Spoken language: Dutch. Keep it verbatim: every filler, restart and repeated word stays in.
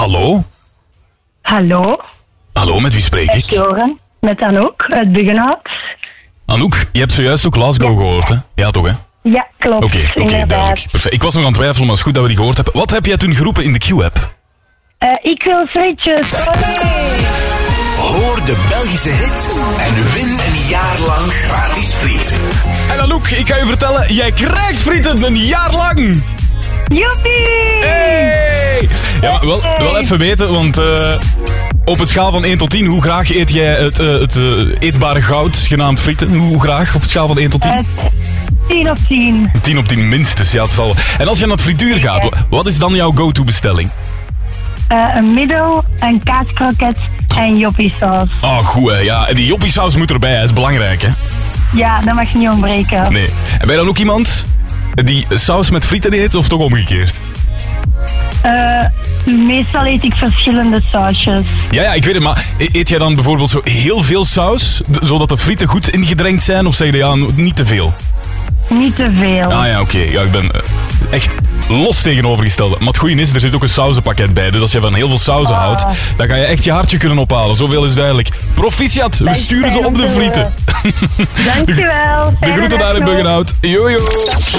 hallo? Hallo? Hallo, met wie spreek ik? Joren, met Anouk uit Buggenhout. Anouk, je hebt zojuist ook Glasgow Ja. gehoord, hè? Ja, toch, hè? Ja, klopt. Oké, oké, inderdaad. duidelijk. Perfect. Ik was nog aan het twijfelen, maar het is goed dat we die gehoord hebben. Wat heb jij toen geroepen in de Q-app? Eh, ik wil frietjes. Olé. Hoor de Belgische hit en win een jaar lang gratis friet. En Anouk, ik ga je vertellen, jij krijgt frieten een jaar lang! Joepie! Hey! Ja, maar wel, wel even weten, want uh, op een schaal van één tot tien, hoe graag eet jij het, uh, het uh, eetbare goud, genaamd frieten? Hoe graag op een schaal van één tot tien? Uh, tien op tien. tien op tien minstens, ja, het zal. En als je naar het frituur gaat, wat is dan jouw go-to bestelling? Uh, een middel, een kaaskroket en joppiesaus. Oh, goed hè, ja. En die joppiesaus moet erbij, hè. Is belangrijk, hè? Ja, dat mag niet ontbreken. Nee. En ben je dan ook iemand die saus met frieten eet, of toch omgekeerd? Uh, meestal eet ik verschillende sausjes. Ja, ja, ik weet het, maar eet jij dan bijvoorbeeld zo heel veel saus, d- zodat de frieten goed ingedrenkt zijn, of zeg je ja, niet te veel? Niet te veel. Ah ja, oké. Okay. Ja, ik ben uh, echt los tegenovergestelde. Maar het goede is, er zit ook een sauzenpakket bij. Dus als je van heel veel sauzen Oh. houdt, dan ga je echt je hartje kunnen ophalen. Zoveel is duidelijk. Proficiat, we Dat is sturen ze fijn op om de te frieten. Dankjewel. De groeten daar in Buggenhout. Jojo.